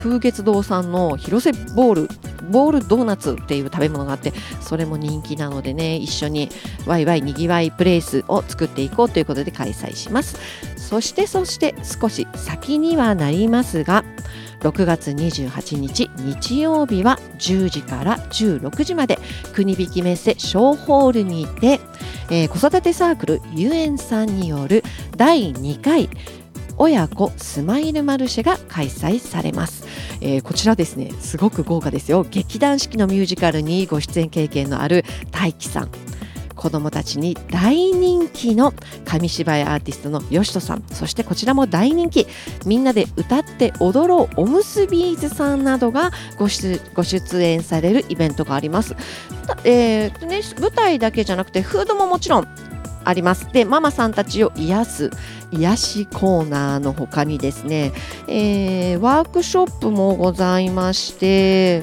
風月堂さんの広瀬ボールドーナツっていう食べ物があって、それも人気なのでね、一緒にワイワイにぎわいプレイスを作っていこうということで開催します。そして少し先にはなりますが、6月28日日曜日は10時から16時まで国引メッセ小ホールにて、子育てサークルゆえんさんによる第2回親子スマイルマルシェが開催されます。こちらですね、すごく豪華ですよ。劇団四季のミュージカルにご出演経験のある大輝さん、子どもたちに大人気の紙芝居アーティストのよしとさん、そしてこちらも大人気、みんなで歌って踊ろうおむすビーズさんなどがご出演されるイベントがあります。舞台だけじゃなくてフードももちろんあります。で、ママさんたちを癒しコーナーの他にですね、ワークショップもございまして、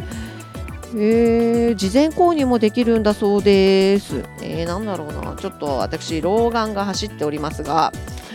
事前購入もできるんだそうです。なんだろうな、ちょっと私老眼が走っておりますが、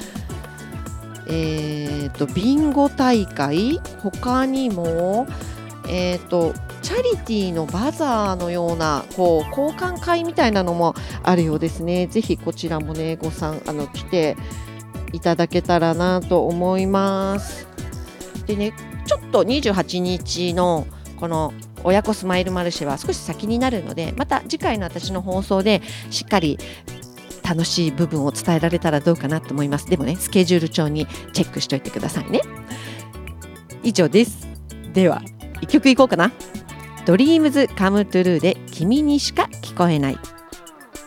ビンゴ大会、他にもチャリティーのバザーのような交換会みたいなのもあるようですね。ぜひこちらもね来ていただけたらなと思います。でね、ちょっと28日のこの親子スマイルマルシェは少し先になるので、また次回の私の放送でしっかり楽しい部分を伝えられたらどうかなと思います。でもね、スケジュール帳にチェックしておいてくださいね。以上です。では1曲いこうかな。ドリームズカムトゥルーで君にしか聞こえない。